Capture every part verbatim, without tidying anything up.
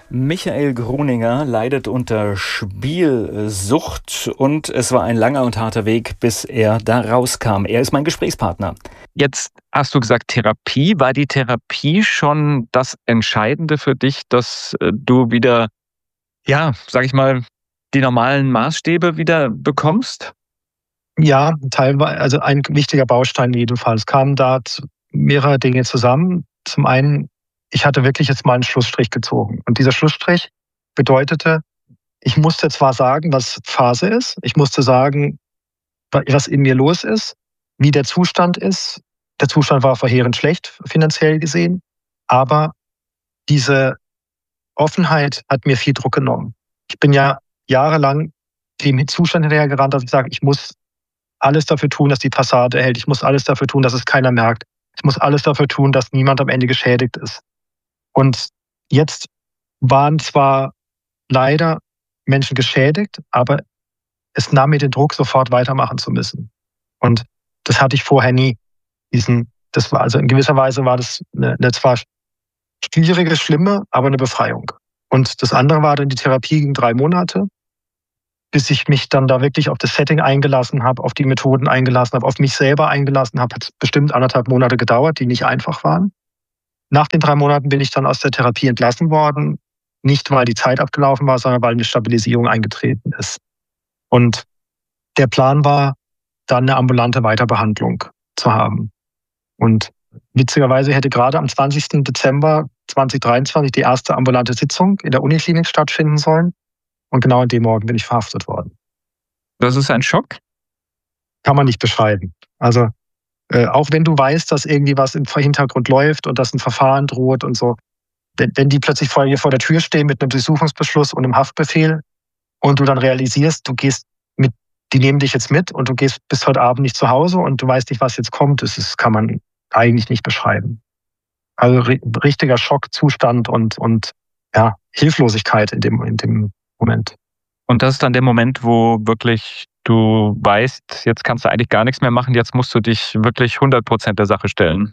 Michael Gruninger leidet unter Spielsucht und es war ein langer und harter Weg, bis er da rauskam. Er ist mein Gesprächspartner. Jetzt hast du gesagt Therapie. War die Therapie schon das Entscheidende für dich, dass äh, du wieder, ja, sag ich mal, die normalen Maßstäbe wieder bekommst? Ja, teilweise, also ein wichtiger Baustein jedenfalls. Es kamen da mehrere Dinge zusammen. Zum einen, ich hatte wirklich jetzt mal einen Schlussstrich gezogen. Und dieser Schlussstrich bedeutete, ich musste zwar sagen, was Phase ist, ich musste sagen, was in mir los ist, wie der Zustand ist. Der Zustand war verheerend schlecht, finanziell gesehen, aber diese Offenheit hat mir viel Druck genommen. Ich bin ja jahrelang dem Zustand hinterhergerannt, dass ich sage, ich muss alles dafür tun, dass die Fassade hält. Ich muss alles dafür tun, dass es keiner merkt. Ich muss alles dafür tun, dass niemand am Ende geschädigt ist. Und jetzt waren zwar leider Menschen geschädigt, aber es nahm mir den Druck, sofort weitermachen zu müssen. Und das hatte ich vorher nie. Diesen, das war also in gewisser Weise war das eine, eine zwar schwierige, schlimme, aber eine Befreiung. Und das andere war dann die Therapie gegen drei Monate, bis ich mich dann da wirklich auf das Setting eingelassen habe, auf die Methoden eingelassen habe, auf mich selber eingelassen habe. Hat bestimmt anderthalb Monate gedauert, die nicht einfach waren. Nach den drei Monaten bin ich dann aus der Therapie entlassen worden. Nicht, weil die Zeit abgelaufen war, sondern weil eine Stabilisierung eingetreten ist. Und der Plan war, dann eine ambulante Weiterbehandlung zu haben. Und witzigerweise hätte gerade am zwanzigsten Dezember zweitausenddreiundzwanzig die erste ambulante Sitzung in der Uniklinik stattfinden sollen. Und genau an dem Morgen bin ich verhaftet worden. Das ist ein Schock? Kann man nicht beschreiben. Also äh, auch wenn du weißt, dass irgendwie was im Hintergrund läuft und dass ein Verfahren droht und so, wenn, wenn die plötzlich vor dir vor der Tür stehen mit einem Durchsuchungsbeschluss und einem Haftbefehl und du dann realisierst, du gehst mit, die nehmen dich jetzt mit und du gehst bis heute Abend nicht zu Hause und du weißt nicht, was jetzt kommt, das ist, kann man eigentlich nicht beschreiben. Also richtiger Schockzustand und, und ja, Hilflosigkeit in dem, in dem Moment. Und das ist dann der Moment, wo wirklich du weißt, jetzt kannst du eigentlich gar nichts mehr machen, jetzt musst du dich wirklich hundert Prozent der Sache stellen.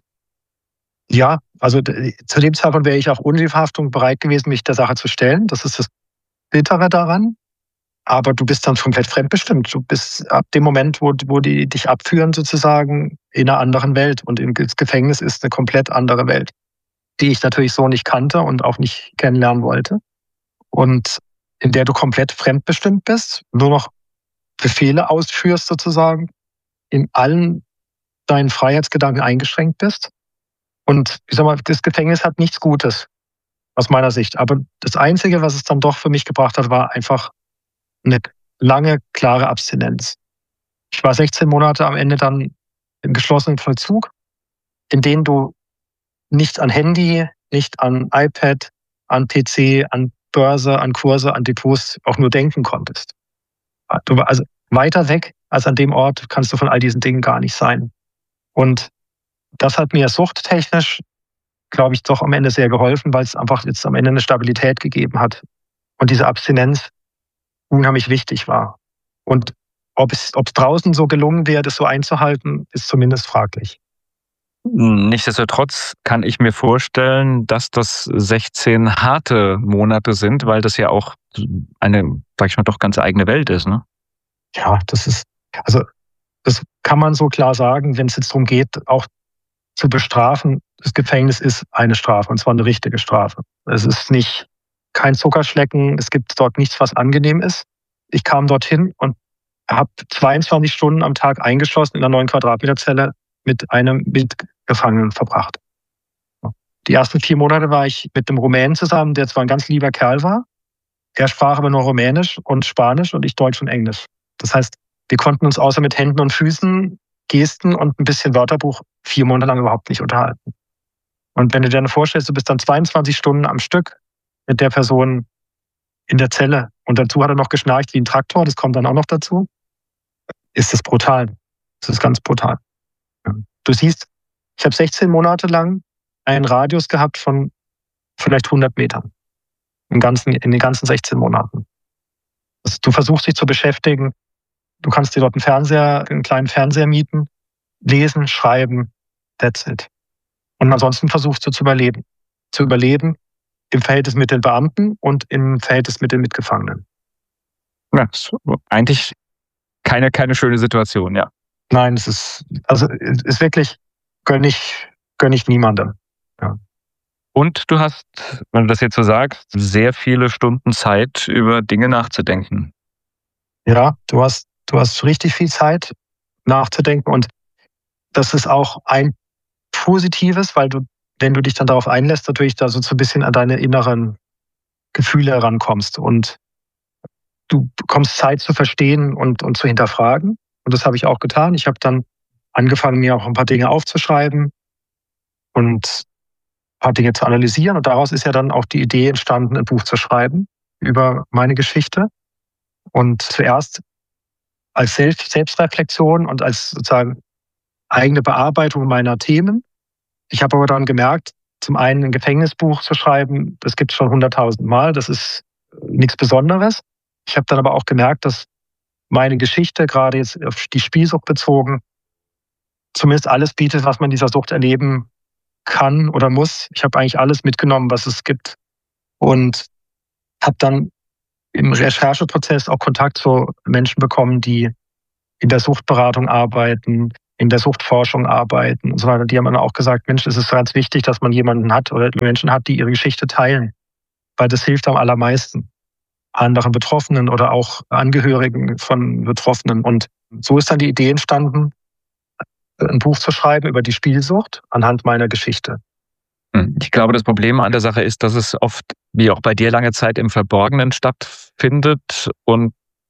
Ja, also zu dem Zeitpunkt wäre ich auch ohne die Verhaftung bereit gewesen, mich der Sache zu stellen. Das ist das Bittere daran. Aber du bist dann komplett fremdbestimmt. Du bist ab dem Moment, wo, wo die dich abführen, sozusagen in einer anderen Welt. Und das Gefängnis ist eine komplett andere Welt, die ich natürlich so nicht kannte und auch nicht kennenlernen wollte. Und in der du komplett fremdbestimmt bist, nur noch Befehle ausführst sozusagen, in allen deinen Freiheitsgedanken eingeschränkt bist. Und ich sag mal, das Gefängnis hat nichts Gutes, aus meiner Sicht. Aber das Einzige, was es dann doch für mich gebracht hat, war einfach eine lange, klare Abstinenz. Ich war sechzehn Monate am Ende dann im geschlossenen Vollzug, in denen du nicht an Handy, nicht an iPad, an P C, an Börse, an Kurse, an Depots auch nur denken konntest. Du, also weiter weg als an dem Ort kannst du von all diesen Dingen gar nicht sein. Und das hat mir suchttechnisch, glaube ich, doch am Ende sehr geholfen, weil es einfach jetzt am Ende eine Stabilität gegeben hat. Und diese Abstinenz unheimlich wichtig war. Und ob es, ob es draußen so gelungen wäre, das so einzuhalten, ist zumindest fraglich. Nichtsdestotrotz kann ich mir vorstellen, dass das sechzehn harte Monate sind, weil das ja auch eine, sag ich mal, doch ganz eigene Welt ist, ne? Ja, das ist, also das kann man so klar sagen, wenn es jetzt darum geht, auch zu bestrafen. Das Gefängnis ist eine Strafe, und zwar eine richtige Strafe. Es ist nicht kein Zuckerschlecken, es gibt dort nichts, was angenehm ist. Ich kam dorthin und habe zweiundzwanzig Stunden am Tag eingeschlossen in einer neun Quadratmeter Zelle mit einem Mitgefangenen verbracht. Die ersten vier Monate war ich mit einem Rumänen zusammen, der zwar ein ganz lieber Kerl war, er sprach aber nur Rumänisch und Spanisch und ich Deutsch und Englisch. Das heißt, wir konnten uns außer mit Händen und Füßen, Gesten und ein bisschen Wörterbuch vier Monate lang überhaupt nicht unterhalten. Und wenn du dir dann vorstellst, du bist dann zweiundzwanzig Stunden am Stück mit der Person in der Zelle und dazu hat er noch geschnarcht wie ein Traktor, das kommt dann auch noch dazu, ist das brutal. Das ist ganz brutal. Du siehst, ich habe sechzehn Monate lang einen Radius gehabt von vielleicht hundert Metern im ganzen, in den ganzen sechzehn Monaten. Also du versuchst dich zu beschäftigen, du kannst dir dort einen Fernseher, einen kleinen Fernseher mieten, lesen, schreiben, that's it. Und ansonsten versuchst du zu überleben. Zu überleben im Verhältnis mit den Beamten und im Verhältnis mit den Mitgefangenen. Ja, eigentlich keine, keine schöne Situation, ja. Nein, es ist, also es ist wirklich, gönne ich, gönne ich niemandem. Ja. Und du hast, wenn du das jetzt so sagst, sehr viele Stunden Zeit, über Dinge nachzudenken. Ja, du hast, du hast richtig viel Zeit nachzudenken und das ist auch ein Positives, weil du, wenn du dich dann darauf einlässt, natürlich da so ein bisschen an deine inneren Gefühle herankommst und du bekommst Zeit zu verstehen und, und zu hinterfragen. Und das habe ich auch getan. Ich habe dann angefangen, mir auch ein paar Dinge aufzuschreiben und ein paar Dinge zu analysieren. Und daraus ist ja dann auch die Idee entstanden, ein Buch zu schreiben über meine Geschichte. Und zuerst als Selbst Selbstreflexion und als sozusagen eigene Bearbeitung meiner Themen. Ich habe aber dann gemerkt, zum einen ein Gefängnisbuch zu schreiben, das gibt es schon hunderttausend Mal, das ist nichts Besonderes. Ich habe dann aber auch gemerkt, dass meine Geschichte, gerade jetzt auf die Spielsucht bezogen, zumindest alles bietet, was man in dieser Sucht erleben kann oder muss. Ich habe eigentlich alles mitgenommen, was es gibt und habe dann im Rechercheprozess auch Kontakt zu Menschen bekommen, die in der Suchtberatung arbeiten, in der Suchtforschung arbeiten und so weiter. Die haben dann auch gesagt, Mensch, es ist ganz wichtig, dass man jemanden hat oder Menschen hat, die ihre Geschichte teilen, weil das hilft am allermeisten anderen Betroffenen oder auch Angehörigen von Betroffenen. Und so ist dann die Idee entstanden, ein Buch zu schreiben über die Spielsucht anhand meiner Geschichte. Ich glaube, das Problem an der Sache ist, dass es oft, wie auch bei dir, lange Zeit im Verborgenen stattfindet. Und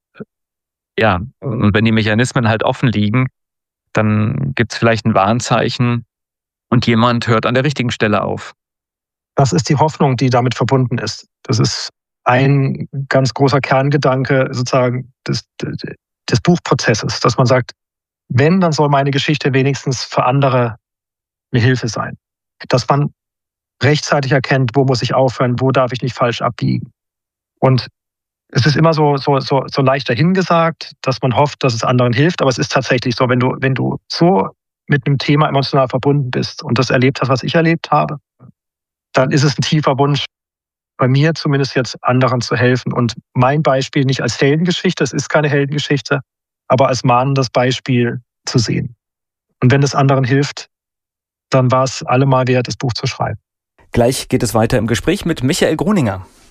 ja, und wenn die Mechanismen halt offen liegen, dann gibt es vielleicht ein Warnzeichen und jemand hört an der richtigen Stelle auf. Das ist die Hoffnung, die damit verbunden ist. Das ist ein ganz großer Kerngedanke sozusagen des, des Buchprozesses, dass man sagt, wenn, dann soll meine Geschichte wenigstens für andere eine Hilfe sein. Dass man rechtzeitig erkennt, wo muss ich aufhören, wo darf ich nicht falsch abbiegen. Und es ist immer so, so, so, so leicht dahingesagt, dass man hofft, dass es anderen hilft, aber es ist tatsächlich so, wenn du, wenn du so mit einem Thema emotional verbunden bist und das erlebt hast, was ich erlebt habe, dann ist es ein tiefer Wunsch, bei mir zumindest jetzt anderen zu helfen. Und mein Beispiel nicht als Heldengeschichte, es ist keine Heldengeschichte, aber als mahnendes Beispiel zu sehen. Und wenn es anderen hilft, dann war es allemal wert, das Buch zu schreiben. Gleich geht es weiter im Gespräch mit Michael Gruninger.